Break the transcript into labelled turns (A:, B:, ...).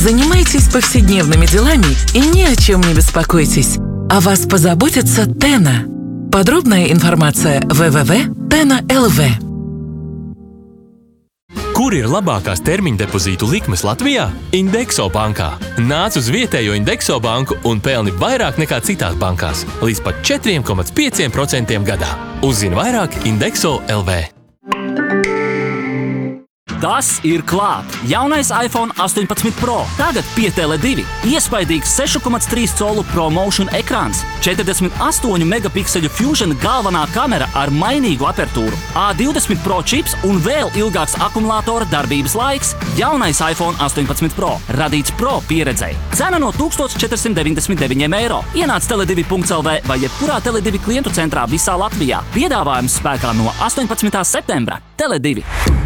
A: Занимайтесь повседневными делами и ни о чем не беспокойтесь. О вас позаботится Tena. Подробная информация www.tena.lv.
B: Kur ir labākās termiņdepozītu likmes Latvijā? Indexo bankā. Nāc uz vietējo Indexo banku un pelni vairāk nekā citās bankās. Līdz pat 4,5% gadā. Uzzini vairāk Indexo LV.
C: Tas ir klāt! Jaunais iPhone 18 Pro. Tagad pie Tele2. Iespaidīgs 6,3 colu ProMotion ekrāns, 48 megapikseļu Fusion galvenā kamera ar mainīgu apertūru, A20 Pro čips un vēl ilgāks akumulātora darbības laiks. Jaunais iPhone 18 Pro. Radīts Pro pieredzei. Cena no 1499 eiro. Ienāc tele2.lv vai jebkurā Tele2 klientu centrā visā Latvijā. Piedāvājums spēkā no 18. septembra. Tele2.